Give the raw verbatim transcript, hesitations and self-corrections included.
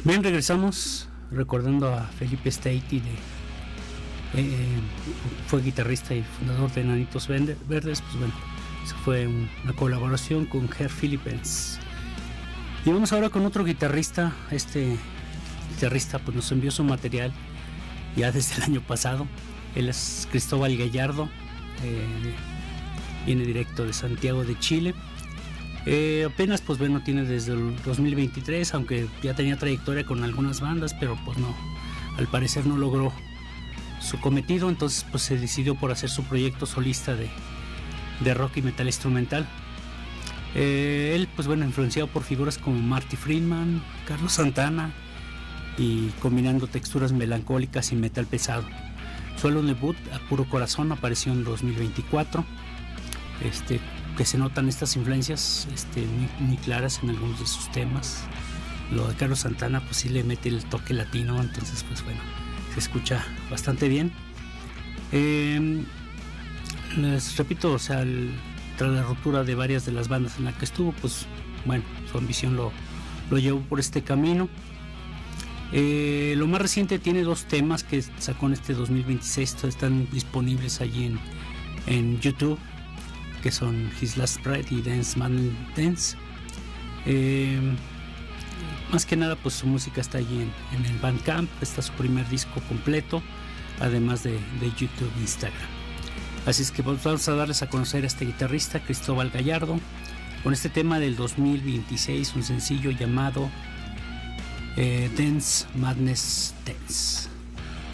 Bien, regresamos recordando a Felipe Steiti, de, eh, fue guitarrista y fundador de Enanitos Verdes. Pues bueno, eso fue un, una colaboración con Herr Philippens. Y vamos ahora con otro guitarrista. Este guitarrista pues nos envió su material ya desde el año pasado. Él es Cristóbal Gallardo, eh, viene directo de Santiago de Chile. Eh, apenas pues bueno, tiene desde el dos mil veintitrés, aunque ya tenía trayectoria con algunas bandas, pero pues no, al parecer no logró su cometido. Entonces pues se decidió por hacer su proyecto solista de, de rock y metal instrumental. Eh, él pues bueno, influenciado por figuras como Marty Friedman, Carlos Santana, y combinando texturas melancólicas y metal pesado. Su álbum debut, A Puro Corazón, apareció en dos mil veinticuatro. Este, que se notan estas influencias este, muy, muy claras en algunos de sus temas. Lo de Carlos Santana pues sí le mete el toque latino, entonces pues bueno, se escucha bastante bien. Eh, les repito, o sea, el, tras la ruptura de varias de las bandas en las que estuvo, pues bueno, su ambición lo, lo llevó por este camino. Eh, lo más reciente tiene dos temas que sacó en este dos mil veintiséis, están disponibles allí en, en YouTube, que son His Last Pride y Dance Man Dance. Eh, más que nada pues su música está allí en, en el Bandcamp, está su primer disco completo, además de, de YouTube e Instagram. Así es que vamos a darles a conocer a este guitarrista, Cristóbal Gallardo, con este tema del dos mil veintiséis, un sencillo llamado eh, Dance Madness Dance.